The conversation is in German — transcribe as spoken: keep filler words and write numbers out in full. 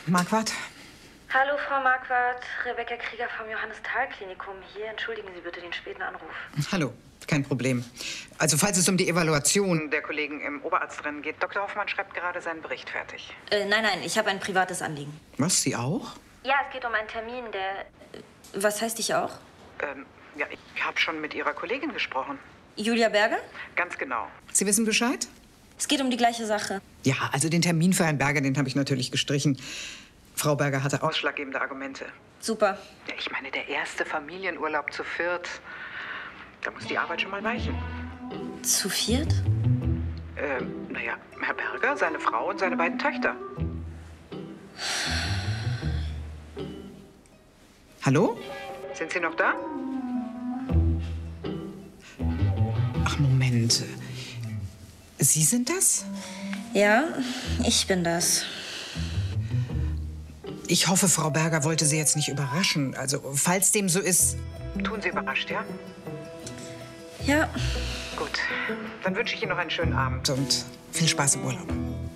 Marquardt? Hallo, Frau Marquardt. Rebecca Krieger vom Johannes-Thal-Klinikum hier. Entschuldigen Sie bitte den späten Anruf. Hallo, kein Problem. Also, falls es um die Evaluation der Kollegen im Oberarztrennen geht, Doktor Hoffmann schreibt gerade seinen Bericht fertig. Äh, nein, nein, ich habe ein privates Anliegen. Was, Sie auch? Ja, es geht um einen Termin, der... Was heißt ich auch? Ähm, ja, ich habe schon mit Ihrer Kollegin gesprochen. Julia Berger? Ganz genau. Sie wissen Bescheid? Es geht um die gleiche Sache. Ja, also den Termin für Herrn Berger, den habe ich natürlich gestrichen. Frau Berger hatte ausschlaggebende Argumente. Super. Ja, ich meine, der erste Familienurlaub zu viert, da muss die Arbeit schon mal weichen. Zu viert? Ähm, naja, Herr Berger, seine Frau und seine beiden Töchter. Hallo? Sind Sie noch da? Ach, Moment. Sie sind das? Ja, ich bin das. Ich hoffe, Frau Berger wollte Sie jetzt nicht überraschen. Also, falls dem so ist, tun Sie überrascht, ja? Ja. Gut, dann wünsche ich Ihnen noch einen schönen Abend und viel Spaß im Urlaub.